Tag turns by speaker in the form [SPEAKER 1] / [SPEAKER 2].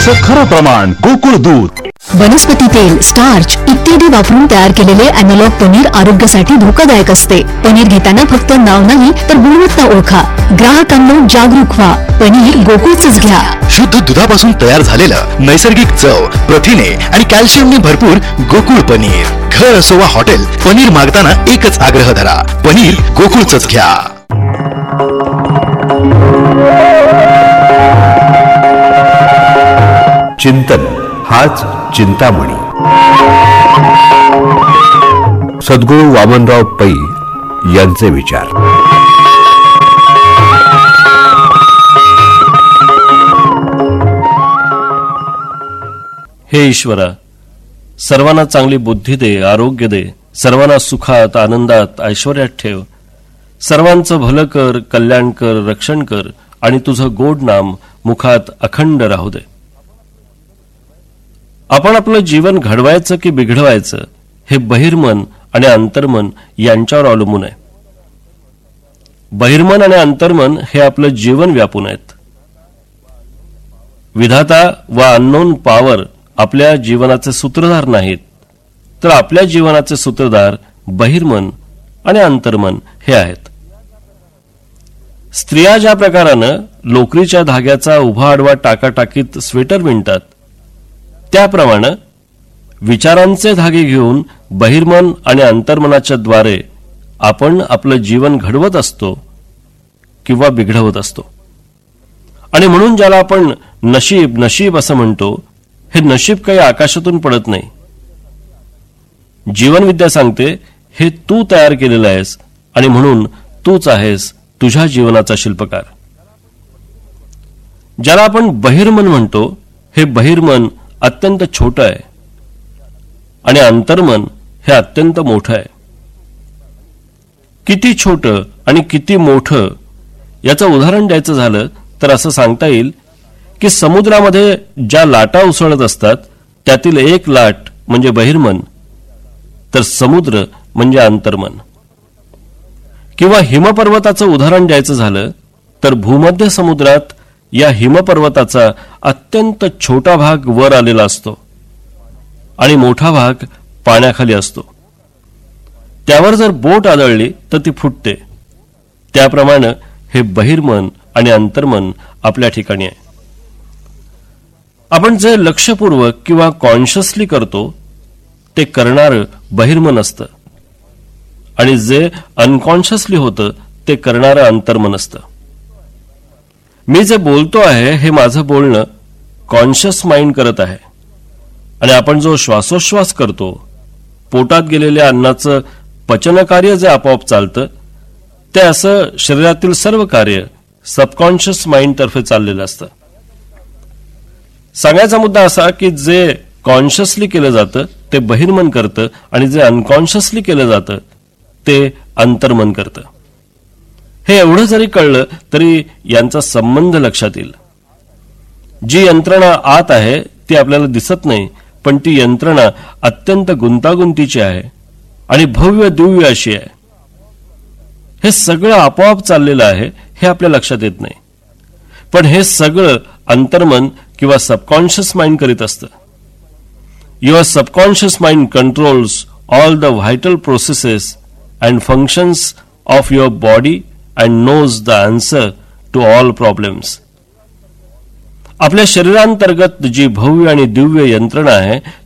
[SPEAKER 1] दुधाचं खरं प्रमाण गोकुळ दूध.
[SPEAKER 2] वनस्पती तेल, स्टार्च इत्यादी वापरून तयार केलेले अॅनालॉग पनीर आरोग्यासाठी धोकादायक असते. पनीर घेताना फक्त नाव नाही तर गुणवत्ता ओळखा. ग्राहकांना जागरूक व्हा. पनीर गोकुळचंच घ्या.
[SPEAKER 3] शुद्ध दुधापासून तयार झालेलं, नैसर्गिक चव, प्रथिने आणि कॅल्शियमने भरपूर गोकुळ पनीर. घर असो वा हॉटेल, पनीर मागताना एकच आग्रह धरा, पनीर गोकुळचंच घ्या.
[SPEAKER 4] चिंतन हाच चिंतामणी. सद्गुरू वामनराव पै यांचे विचार.
[SPEAKER 5] हे ईश्वरा, सर्वांना चांगली बुद्धी दे, आरोग्य दे, सर्वांना सुखात, आनंदात, ऐश्वर्यात ठेव. सर्वांचं भलं कर, कल्याण कर, रक्षण कर आणि तुझं गोड नाम मुखात अखंड राहू दे. आपण आपलं जीवन घडवायचं की बिघडवायचं हे बहिर्मन आणि अंतर्मन यांच्यावर अवलंबून आहे. बहिर्मन आणि अंतर्मन हे आपलं जीवन व्यापून आहेत. विधाता व अननोन पॉवर आपल्या जीवनाचे सूत्रधार नाहीत, तर आपल्या जीवनाचे सूत्रधार बहिर्मन आणि अंतर्मन हे आहेत. स्त्रिया ज्या प्रकारानं लोकरीच्या धाग्याचा उभा आडवा टाकाटाकीत स्वेटर विणतात, त्याप्रमाणे विचारांचे धागे घेऊन बहिर्मन आणि अंतर्मनाच्या द्वारे आपण आपलं जीवन घडवत असतो किंवा बिघडवत असतो. आणि म्हणून ज्याला आपण नशीब नशीब असं म्हणतो, हे नशीब काही आकाशातून पडत नाही. जीवनविद्या सांगते हे तू तयार केलेलं आहेस आणि म्हणून तूच आहेस तुझ्या जीवनाचा शिल्पकार. ज्याला आपण बहिर्मन म्हणतो, हे बहिर्मन अत्यंत छोटं आहे आणि अंतर्मन हे अत्यंत मोठं आहे. किती छोटं आणि किती मोठं याचं उदाहरण द्यायचं झालं तर असं सांगता येईल की समुद्रामध्ये ज्या लाटा उसळत असतात त्यातील एक लाट म्हणजे बहिर्मन, तर समुद्र म्हणजे अंतर्मन. किंवा हिमपर्वताचं उदाहरण द्यायचं झालं तर भूमध्य समुद्रात या हिमपर्वताचा अत्यंत छोटा भाग वर आलेला असतो आणि मोठा भाग पाण्याखाली असतो. त्यावर जर बोट आदळली तर ती फुटते. त्याप्रमाणे हे बहिर्मन आणि अंतर्मन आपल्या ठिकाणी आहे. आपण जे लक्षपूर्वक किंवा कॉन्शियसली करतो ते करणारं बहिर्मन असतं आणि जे अनकॉन्शियसली होतं ते करणारं अंतर्मन असतं. मी जे बोलतो आहे हे माझं बोलणं कॉन्शियस माइंड करत आहे आणि आपण जो श्वासोश्वास करतो, पोटात गेलेल्या अन्नाचं पचनकार्य जे आपोआप चालतं, ते असं शरीरातील सर्व कार्य सबकॉन्शियस माइंड तर्फे चाललेलं असतं. सांगायचा मुद्दा असा की जे कॉन्शियसली केलं जातं ते बहिर्मन करतं आणि जे अनकॉन्शियसली केलं जातं ते अंतर्मन करतं. हे एवढं जरी कळलं तरी यांचा संबंध लक्षात येईल. जी यंत्रणा आत आहे ती आपल्याला दिसत नाही, पण ती यंत्रणा अत्यंत गुंतागुंतीची आहे आणि भव्य दिव्य अशी आहे. हे सगळं आपोआप चाललेलं आहे हे आपल्या लक्षात येत नाही, पण हे सगळं अंतर्मन किंवा सबकॉन्शियस माइंड करीत असतं. Your subconscious mind controls all the vital processes and functions of your body and knows the answer to all problems. आपल्या शरीरांतर्गत जी भव्य आणि दिव्य यंत्रणा आहे